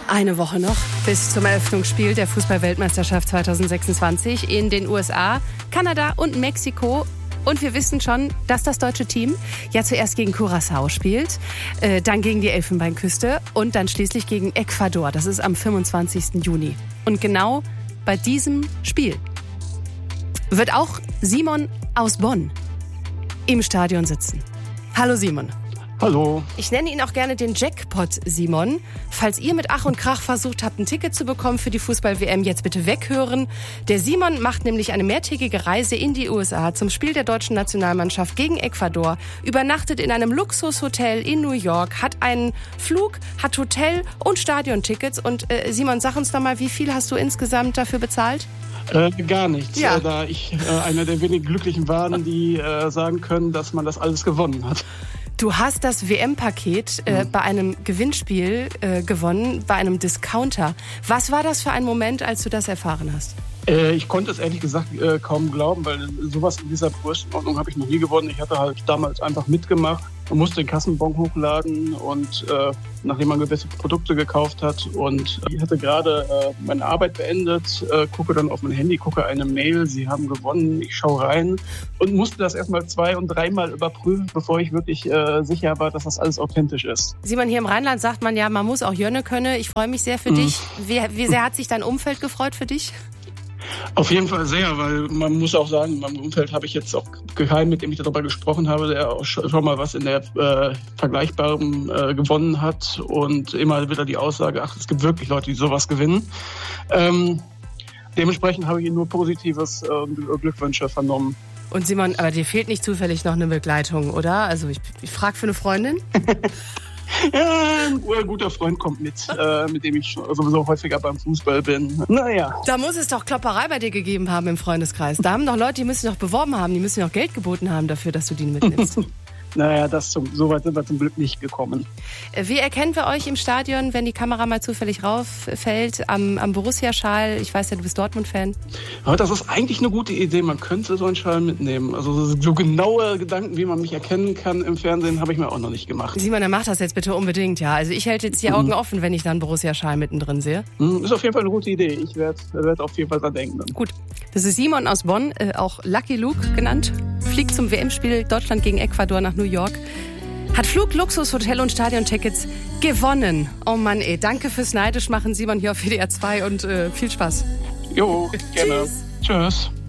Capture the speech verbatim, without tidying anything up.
Eine Woche noch bis zum Eröffnungsspiel der Fußball-Weltmeisterschaft zwanzig sechsundzwanzig in den U S A, Kanada und Mexiko. Und wir wissen schon, dass das deutsche Team ja zuerst gegen Curaçao spielt, äh, dann gegen die Elfenbeinküste und dann schließlich gegen Ecuador. Das ist am fünfundzwanzigsten Juni. Und genau bei diesem Spiel wird auch Simon aus Bonn im Stadion sitzen. Hallo Simon. Hallo. Ich nenne ihn auch gerne den Jackpot Simon. Falls ihr mit Ach und Krach versucht habt, ein Ticket zu bekommen für die Fußball-W M, jetzt bitte weghören. Der Simon macht nämlich eine mehrtägige Reise in die U S A zum Spiel der deutschen Nationalmannschaft gegen Ecuador, übernachtet in einem Luxushotel in New York, hat einen Flug, hat Hotel- und Stadiontickets. Und äh, Simon, sag uns doch mal, wie viel hast du insgesamt dafür bezahlt? Äh, gar nichts, ja. äh, da ich äh, einer der wenigen Glücklichen war, die äh, sagen können, dass man das alles gewonnen hat. Du hast das W M-Paket äh, bei einem Gewinnspiel äh, gewonnen, bei einem Discounter. Was war das für ein Moment, als du das erfahren hast? Äh, ich konnte es ehrlich gesagt äh, kaum glauben, weil sowas in dieser Größenordnung habe ich noch nie gewonnen. Ich hatte halt damals einfach mitgemacht und musste den Kassenbon hochladen und äh, nachdem man gewisse Produkte gekauft hat und ich hatte gerade äh, meine Arbeit beendet, äh, gucke dann auf mein Handy, gucke eine Mail, sie haben gewonnen, ich schaue rein und musste das erstmal zwei- und dreimal überprüfen, bevor ich wirklich äh, sicher war, dass das alles authentisch ist. Simon, hier im Rheinland sagt man ja, man muss auch Jönne können. Ich freue mich sehr für mhm. dich. Wie, wie sehr hat sich dein Umfeld gefreut für dich? Auf jeden Fall sehr, weil man muss auch sagen, in meinem Umfeld habe ich jetzt auch keinen, mit dem ich darüber gesprochen habe, der auch schon mal was in der äh, Vergleichbaren äh, gewonnen hat und immer wieder die Aussage, ach, es gibt wirklich Leute, die sowas gewinnen. Ähm, dementsprechend habe ich Ihnen nur Positives äh, Glückwünsche vernommen. Und Simon, aber dir fehlt nicht zufällig noch eine Begleitung, oder? Also ich, ich frage für eine Freundin. Ja, ein guter Freund kommt mit, äh, mit dem ich sowieso häufiger beim Fußball bin. Naja. Da muss es doch Klopperei bei dir gegeben haben im Freundeskreis. Da haben doch Leute, die müssen doch beworben haben, die müssen doch Geld geboten haben dafür, dass du die mitnimmst. Naja, das zum, so weit sind wir zum Glück nicht gekommen. Wie erkennen wir euch im Stadion, wenn die Kamera mal zufällig rauffällt, am, am Borussia-Schal? Ich weiß ja, du bist Dortmund-Fan. Aber das ist eigentlich eine gute Idee. Man könnte so einen Schal mitnehmen. Also so genaue Gedanken, wie man mich erkennen kann im Fernsehen, habe ich mir auch noch nicht gemacht. Simon, dann mach das jetzt bitte unbedingt, ja. Also ich halte jetzt die Augen mhm. offen, wenn ich dann Borussia-Schal mittendrin sehe. Mhm, ist auf jeden Fall eine gute Idee. Ich werde werd auf jeden Fall dran denken. Dann. Gut. Das ist Simon aus Bonn, äh, auch Lucky Luke genannt. Fliegt zum W M-Spiel Deutschland gegen Ecuador nach New York. Hat Flug, Luxus, Hotel und Stadiontickets gewonnen. Oh Mann, ey. Danke fürs Neidisch machen, Simon, hier auf W D R zwei und äh, viel Spaß. Jo, gerne. Tschüss. Tschüss.